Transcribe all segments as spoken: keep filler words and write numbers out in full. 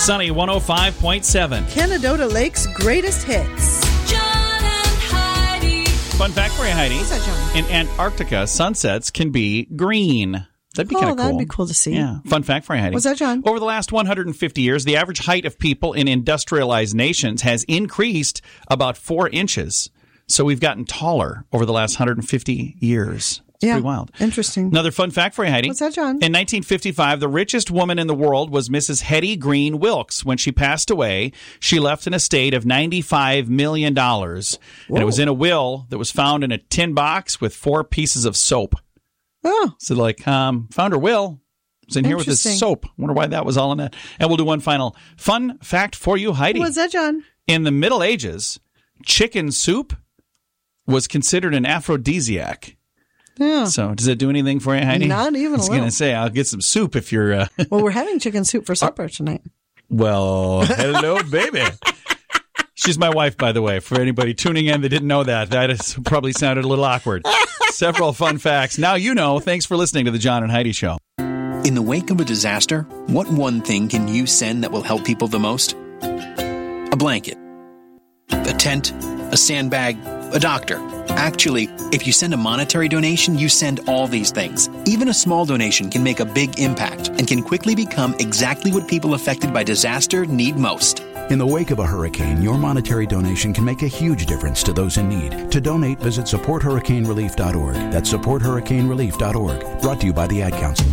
Sunny one oh five point seven. Canadota Lake's greatest hits. John and Heidi. Fun fact for you, Heidi. What's that, John? In Antarctica, sunsets can be green. That'd be Oh, kind of cool. that'd be cool to see. Yeah. Fun fact for you, Heidi. What's that, John? Over the last one hundred fifty years, the average height of people in industrialized nations has increased about four inches. So we've gotten taller over the last one hundred fifty years. It's Yeah. pretty wild. Interesting. Another fun fact for you, Heidi. What's that, John? In nineteen fifty-five, the richest woman in the world was Missus Hetty Green Wilkes. When she passed away, she left an estate of ninety-five million dollars. And it was in a will that was found in a tin box with four pieces of soap. Oh, So, like, um, found her will. It's in here with this Interesting. soap. Wonder why that was all in that. And we'll do one final fun fact for you, Heidi. what's that, John? In the Middle Ages, chicken soup was considered an aphrodisiac. Yeah. So, does that do anything for you, Heidi? Not even I was a going little. to say, I'll get some soup if you're, uh, Well, we're having chicken soup for supper tonight. well, hello, baby. She's my wife, by the way, for anybody tuning in that didn't know that. That has probably sounded a little awkward. Several fun facts. Now you know. Thanks for listening to the John and Heidi Show. In the wake of a disaster, what one thing can you send that will help people the most? A blanket, a tent, a sandbag, a doctor. Actually, if you send a monetary donation, you send all these things. Even a small donation can make a big impact and can quickly become exactly what people affected by disaster need most. In the wake of a hurricane, your monetary donation can make a huge difference to those in need. To donate, visit support hurricane relief dot org. That's support hurricane relief dot org. Brought to you by the Ad Council.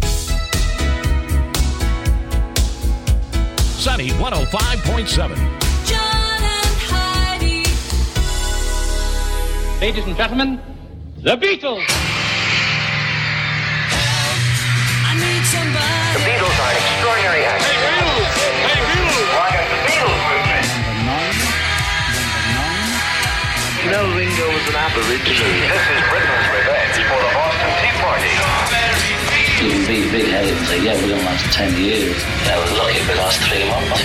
Sunny one oh five point seven. John and Heidi. Ladies and gentlemen, the Beatles. I need somebody. The Beatles are an extraordinary act. Hey, Beatles! Hey, Beatles! Welcome to the Beatles movement. No, Ringo was an aborigine. This is Britain's revenge for the Boston Tea Party. You can be big-headed and say, yeah, we're going to last ten years. That was lucky if it lasts three months.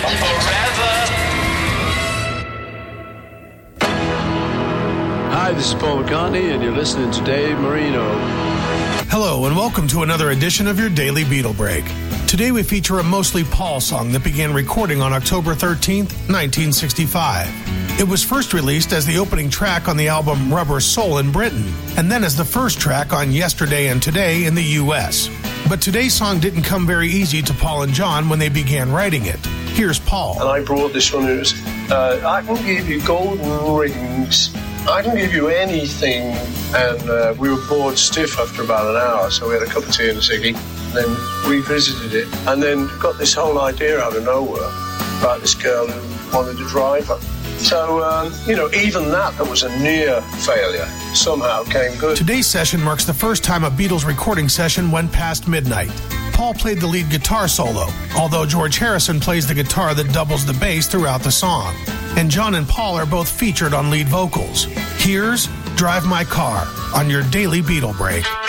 Hi, this is Paul McCartney, and you're listening to Dave Marino. Hello, and welcome to another edition of your Daily Beatle Break. Today we feature a mostly Paul song that began recording on October thirteenth, nineteen sixty-five. It was first released as the opening track on the album Rubber Soul in Britain, and then as the first track on Yesterday and Today in the U S. But today's song didn't come very easy to Paul and John when they began writing it. Here's Paul. And I brought this one. It was, uh, I can give you golden rings. I can give you anything. And uh, we were bored stiff after about an hour, so we had a cup of tea and a ciggy. Then revisited it, and then got this whole idea out of nowhere about this girl who wanted to drive her. So, um, you know, even that, that was a near failure, somehow came good. Today's session marks the first time a Beatles recording session went past midnight. Paul played the lead guitar solo, although George Harrison plays the guitar that doubles the bass throughout the song. And John and Paul are both featured on lead vocals. Here's Drive My Car on your Daily Beatle Break.